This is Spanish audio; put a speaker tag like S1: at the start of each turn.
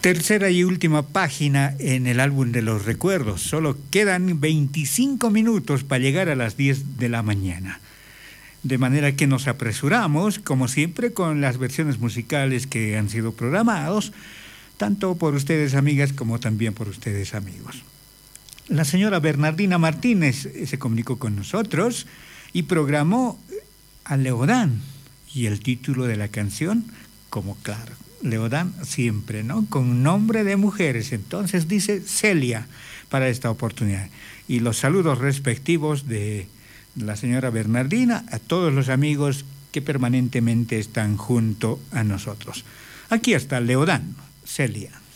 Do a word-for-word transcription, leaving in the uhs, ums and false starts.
S1: Tercera y última página en el álbum de los recuerdos. Solo quedan veinticinco minutos para llegar a las diez de la mañana. De manera que nos apresuramos, como siempre, con las versiones musicales que han sido programados, tanto por ustedes, amigas, como también por ustedes, amigos. La señora Bernardina Martínez se comunicó con nosotros y programó a Leodán. Y el título de la canción, como claro, Leodán siempre, ¿no? Con nombre de mujeres. Entonces dice Celia para esta oportunidad. Y los saludos respectivos de la señora Bernardina a todos los amigos que permanentemente están junto a nosotros. Aquí está Leodán, Celia.